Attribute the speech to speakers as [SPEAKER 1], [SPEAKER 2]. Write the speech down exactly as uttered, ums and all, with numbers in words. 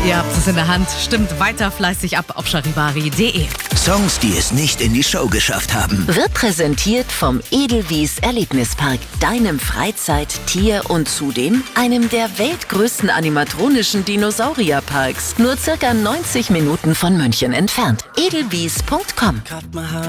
[SPEAKER 1] Ihr habt es in der Hand. Stimmt weiter fleißig ab auf charivari punkt de.
[SPEAKER 2] Songs, die es nicht in die Show geschafft haben.
[SPEAKER 3] Wird präsentiert vom Edelwies Erlebnispark, deinem Freizeit-, Tier- und zudem einem der weltgrößten animatronischen Dinosaurierparks. Nur circa neunzig Minuten von München entfernt. edelwies punkt com